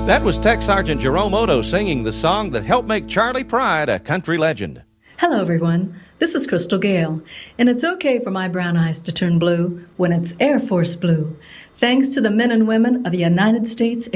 That was Tech Sergeant Jerome Odo singing the song that helped make Charley Pride a country legend. Hello, everyone. This is Crystal Gale, and it's okay for my brown eyes to turn blue when it's Air Force blue. Thanks to the men and women of the United States